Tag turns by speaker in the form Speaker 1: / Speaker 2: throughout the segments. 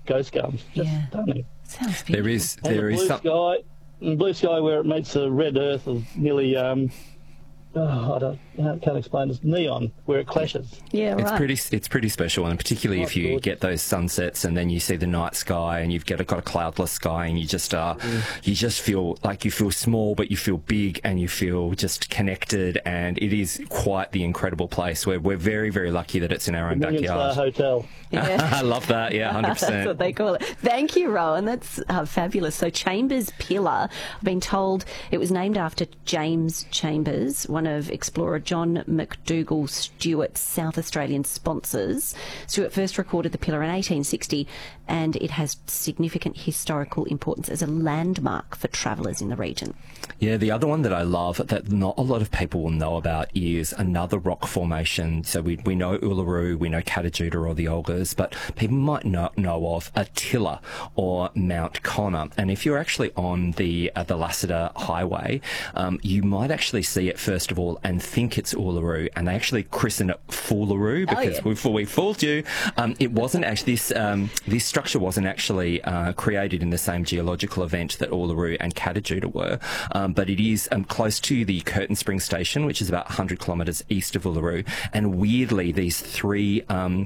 Speaker 1: ghost gums. Just stunning.
Speaker 2: Sounds beautiful.
Speaker 3: There is
Speaker 1: blue sky where it meets the red earth of nearly I can't explain. It's neon where it clashes.
Speaker 2: Yeah, right.
Speaker 3: It's pretty special, and particularly if you get those sunsets and then you see the night sky and you've got a cloudless sky, and you just feel like you feel small, but you feel big, and you feel just connected, and it is quite the incredible place. We're very, very lucky that it's in our own backyard.
Speaker 1: Million Star Hotel.
Speaker 2: Yeah.
Speaker 3: I love that. Yeah, 100%.
Speaker 2: That's what they call it. Thank you, Rowan. That's fabulous. So Chambers Pillar, I've been told it was named after James Chambers, one of explorer John McDougall Stewart's South Australian sponsors. Stewart first recorded the pillar in 1860, and it has significant historical importance as a landmark for travellers in the region.
Speaker 3: Yeah, the other one that I love that not a lot of people will know about is another rock formation. So we know Uluru, we know Catajuda or the Olgas, but people might not know of Attila or Mount Connor. And if you're actually on the Lassiter Highway, you might actually see it first of all and think it's Uluru, and they actually christen it Foolaroo because we fooled you. It wasn't actually this structure wasn't actually created in the same geological event that Uluru and Catajuda were, but it is close to the Curtin Springs station, which is about 100 kilometres east of Uluru. And weirdly, these three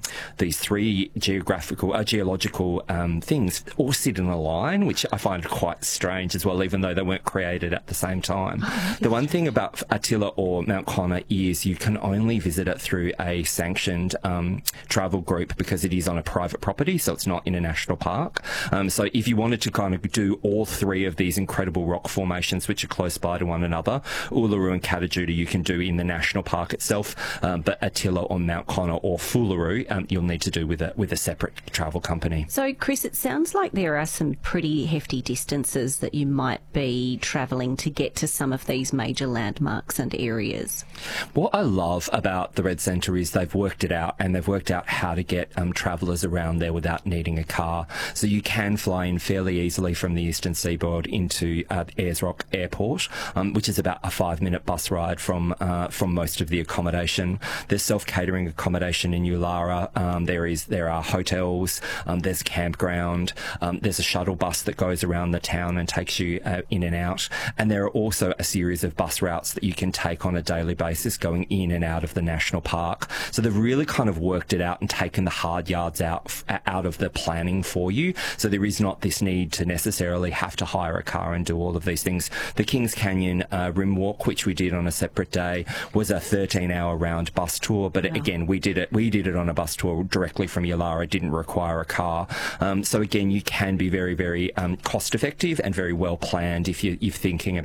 Speaker 3: geological things all sit in a line, which I find quite strange as well, even though they weren't created at the same time. The one thing about Attila or Mount Connor is you can only visit it through a sanctioned travel group because it is on a private property, so it's not in a national park. So if you wanted to kind of do all three of these incredible rock formations which are close by to one another, Uluru and Catajuda you can do in the national park itself, but Attila or Mount Connor or Foolaroo you'll need to do with a separate travel company.
Speaker 2: So Chris, it sounds like there are some pretty hefty distances that you might be travelling to get to some of these major landmarks and areas.
Speaker 3: What I love about the Red Centre is they've worked it out, and they've worked out how to get travellers around there without needing a car. So you can fly in fairly easily from the eastern seaboard into Ayers Rock Airport, which is about a 5-minute bus ride from most of the accommodation. There's self-catering accommodation in Ulara. There are hotels. There's campground. There's a shuttle bus that goes around the town and takes you in and out. And there are also a series of bus routes that you can take on a daily basis going in and out of the national park. So they've really kind of worked it out and taken the hard yards out of the planning for you. So there is not this need to necessarily have to hire a car and do all of these things. The Kings Canyon Rim Walk, which we did on a separate day, was a 13-hour round bus tour. But again, we did it on a bus tour directly from Yulara. It didn't require a car. So again, you can be very, very cost effective and very well planned if you're thinking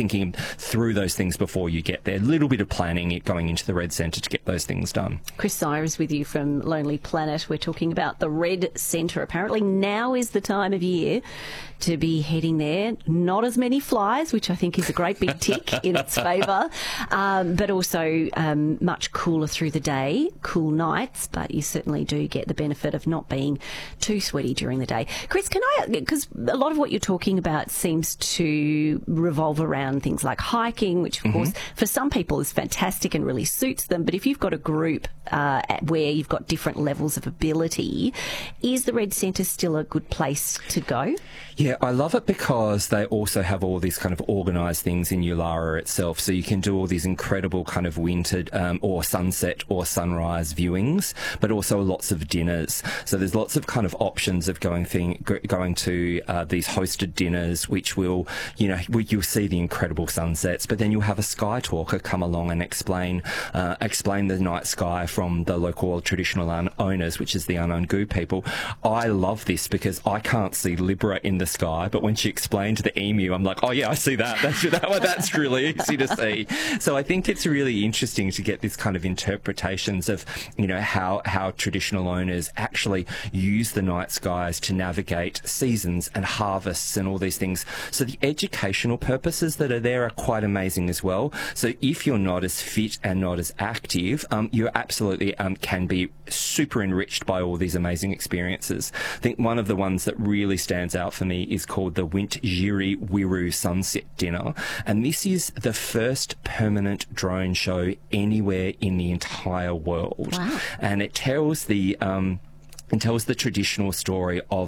Speaker 3: through those things before you get there. A little bit of planning going into the Red Centre to get those things done.
Speaker 2: Chris Sire is with you from Lonely Planet. We're talking about the Red Centre. Apparently now is the time of year to be heading there. Not as many flies, which I think is a great big tick in its favour, but also much cooler through the day, cool nights, but you certainly do get the benefit of not being too sweaty during the day. Chris, because a lot of what you're talking about seems to revolve around things like hiking, which of course for some people is fantastic and really suits them, but if you've got a group where you've got different levels of ability, is the Red Centre still a good place to go?
Speaker 3: Yeah, I love it because they also have all these kind of organised things in Yulara itself. So you can do all these incredible kind of wintered or sunset or sunrise viewings, but also lots of dinners. So there's lots of kind of options of going to these hosted dinners, which will, you'll see the incredible sunsets, but then you'll have a sky talker come along and explain the night sky from the local traditional owners, which is the Anangu people. I love this because I can't see Libra in the sky, but when she explained the emu, I'm like, oh yeah, I see that. That's really easy to see. So I think it's really interesting to get this kind of interpretations of, how traditional owners actually use the night skies to navigate seasons and harvests and all these things. So the educational purposes that are there are quite amazing as well. So if you're not as fit and not as active, you absolutely can be super enriched by all these amazing experiences. I think one of the ones that really stands out for me is called the Wintjiri Wiru Sunset Dinner, and this is the first permanent drone show anywhere in the entire world.
Speaker 2: Wow.
Speaker 3: And it tells the traditional story of